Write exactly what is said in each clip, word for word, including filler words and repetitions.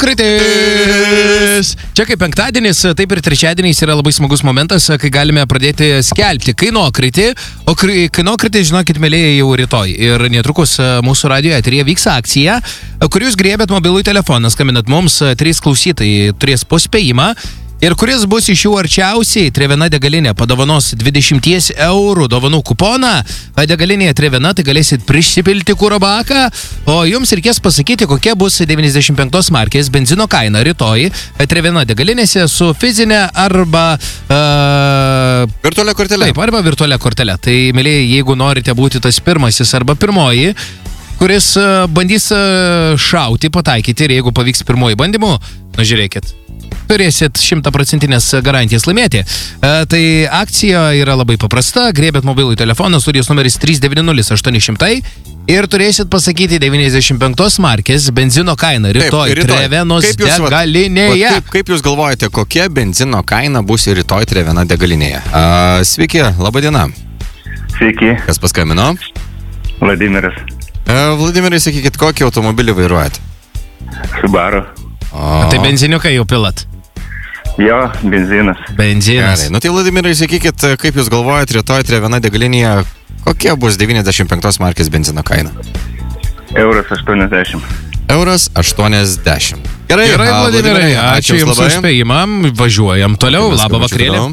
Kainokritis. Čia kaip penktadienis, taip ir trečiadienis yra labai smagus momentas, kai galime pradėti skelbti kainokritį. O kainokritį, žinokit, mėlėjai, jau rytoj. Ir netrukus mūsų radijo eteryje vyks akcija, kur jūs griebėt mobilų telefoną, skambinat mums, trys klausytojai turės po spėjimą. Ir kuris bus iš jų arčiausiai, Trevena degalinė padovanos dvidešimt eurų dovanų kuponą. Degalinėje Trevena, tai galėsit prisipilti kuro baką, o jums reikės pasakyti, kokia bus devyniasdešimt penktos markės benzino kaina rytoj Trevena degalinėse su fizinė arba... Uh, virtualia kortelė. Taip, arba virtualia kortelė. Tai, mėlyje, jeigu norite būti tas pirmasis arba pirmoji, kuris uh, bandys uh, šauti, pataikyti, ir jeigu pavyks pirmoji bandymu, nu žiūrėkit, turėsit šimtaprocentinės garantijas laimėti. E, tai akcija yra labai paprasta. Griebėt mobilų telefoną, studijos numeris trys devyni nulis aštuoni šimtai ir turėsit pasakyti devyniasdešimt penktos markės benzino kainą rytoj, Taip, rytoj. Trevenos Kaip jūs, degalinėje. Kaip, kaip jūs galvojate, kokia benzino kaina bus rytoj Trevena degalinėje? A, sveiki, laba diena. Sveiki. Kas paskambino? Vladimiras. E, Vladimirai, sakykit, kokį automobilį vairuojat? Subaru. O... Tai benziniukai jau pilat? Jo, benzinas. Benzinas. Gerai. Nu tai, Vladimirai, sakykit, kaip jūs galvojat, rytoj Trevena degalinėje, kokia bus devyniasdešimt penktos markės benzino kaina? Euras aštuoniasdešimt. Euras aštuoniasdešimt. Gerai, Gerai, a, Vladimirai, ačiū Jums už spėjimą. Važiuojam toliau. Labą vakarėlį.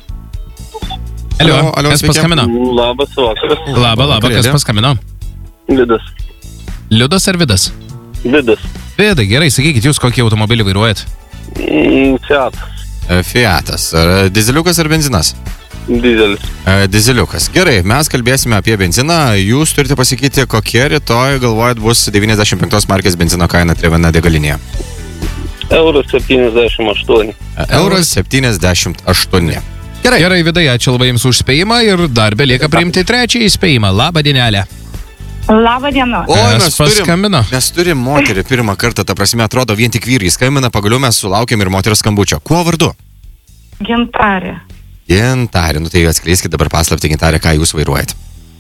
Alio, Alio, alio, kas sveiki. paskambino? Labas vakaras. Labą, labą, kas paskambino? Vidas. Liudas ar Vidas? Vidas. Vidai, gerai, sakykit, jūs kokį automobilį vairuojat? Mm, Fiat. E, Fiatas. Ar dizeliukas ar benzinas? Dizelis. E, dizeliukas. Gerai, mes kalbėsime apie benziną. Jūs turite pasakyti, kokie rytoj galvojat bus devyniasdešimt penktos markės benzino kaina Trevena degalinėje. Euras septyniasdešimt aštuoni. E, Euras septyniasdešimt aštuoni. Gerai. Gerai, Vidai, ačiū labai Jums už spėjimą ir dar belieka priimti trečiąjį spėjimą. Labą dienelę. Labą dieną. O, Kas mes turim, paskambino? mes turim moterį pirmą kartą, ta prasme, atrodo, vien tik vyrai skambina, pagaliau mes sulaukėm ir moterio skambučio. Kuo vardu? Gintarė. Gintarė, nu tai atskleiskit dabar paslaptį, Gintarė, ką jūs vairuojat.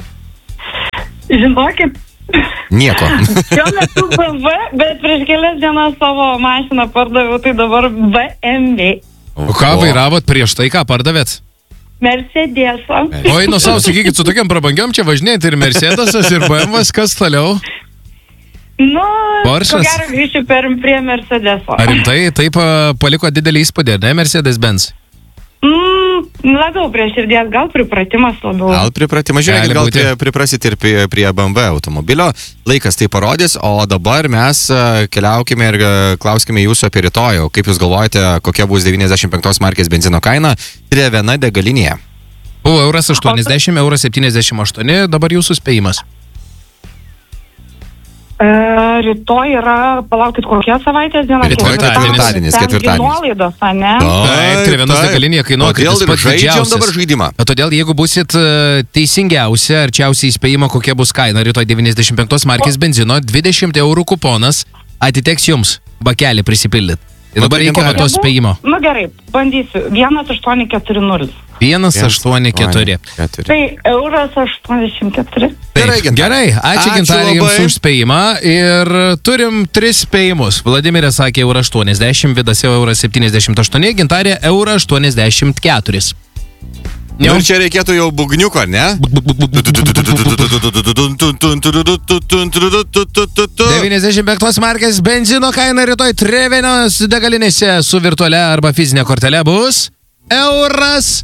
Žinokit, Nieko. šiuo metu B M W, bet prieš kelias dienas savo mašiną pardaviau, tai dabar B M W. O ką vairavot prieš tai, ką pardavėt? Mercedesą. Oi, nu savo, sakykit, su tokiam prabangiam čia važinėti ir Mercedesas, ir B M W, kas toliau? Nu, Porschas? ko gero grįšiu per, prie Mercedeso. Ar rimtai taip a, paliko didelį įspūdį, ne, Mercedes-Benz? Mm, labiau prie širdies, gal pripratimas labiau. Gal pripratimas, žiūrėkit, Gali gal būti. pri- priprasit ir prie, prie B M W automobilio. Laikas tai parodys, o dabar mes a, keliaukime ir a, klauskime jūsų apie rytojų. Kaip jūs galvojate, kokia bus devyniasdešimt penktos markės benzino kaina Trevena degalinėje? Buvo euras aštuoniasdešimt, euras septyniasdešimt aštuoni, dabar jūsų spėjimas. E, rytoj yra, palaukit, kokia savaitės diena? Rytoj ketvirtadienis, Ten ketvirtadienis. gi nuolaidos, a ne? Taip, Trevenos degalinėje kainuokritis Todėl ir pats žaidžiam didžiausias. dabar žaidimą. O todėl, jeigu busit uh, teisingiausia, arčiausiai įspėjimo, kokia bus kaina rytoj devyniasdešimt penktos markės benzino, dvidešimt eurų kuponas atiteks jums bakelį prisipildyt. Ir dabar reikia nuo to spėjimo. Nu gerai, bandysiu. vienas aštuoni keturi nulis. vienas aštuoni keturi. Tai euras aštuoniasdešimt keturi. Gerai, Taip, Gintarė. gerai, ačiū Ačiū Gintarė Jums labai. už spėjimą ir turim tris spėjimus. Vladimirė sakė eurą aštuoniasdešimt, Vidas jau eurą septyniasdešimt aštuoni, Gintarė eurą aštuoniasdešimt keturi. Nu, ir čia reikėtų jau bugniuko, ar ne? devyniasdešimt penktos markės benzino kaina rytoj Trevenos degalinėse su virtualia arba fizinė kortelė bus euras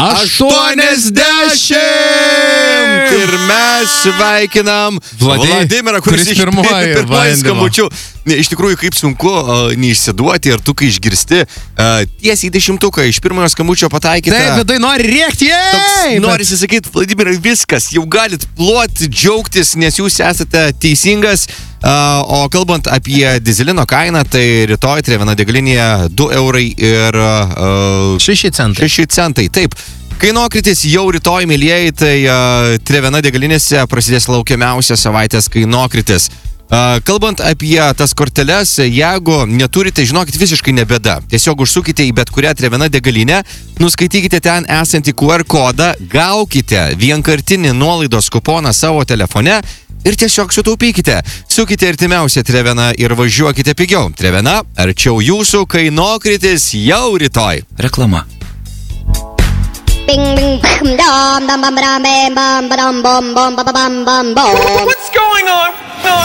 aštuoniasdešimt. Ir mes sveikinam Vladai, Vladimirą, kuris, kuris pirmuoju pirmuoju bandymu. skambučiu. Ne, iš tikrųjų, kaip sunku uh, neišsiduoti ir tu, kai išgirsti uh, tiesiai į dešimtuką iš pirmojo skambučio pataikytą. Taip, Vidai nori rėkti, jei! Norisi sakyti, Vladimirai, viskas, jau galit ploti, džiaugtis, nes jūs esate teisingas. Uh, o kalbant apie dizelino kainą, tai rytoj Trevena degalinėje du eurai ir uh, šeši centai. šeši centai. Taip. Kainokritis jau rytoj, mėlyjeji, tai uh, Trevena degalinėse prasidės laukiamiausia savaitės kainokritis. Uh, kalbant apie tas korteles, jeigu neturite, žinokit, visiškai nebėda. Tiesiog užsukite į bet kurią Trevena degalinę, nuskaitykite ten esantį Q R kodą, gaukite vienkartinį nuolaidos kuponą savo telefone ir tiesiog sutaupykite. Sukite artimiausią Trevena ir važiuokite pigiau. Trevena, arčiau jūsų, kainokritis jau rytoj. Reklama. Bing bing bam dam dam bam bam bam bam bam bam bam bam bam bam. What's going on?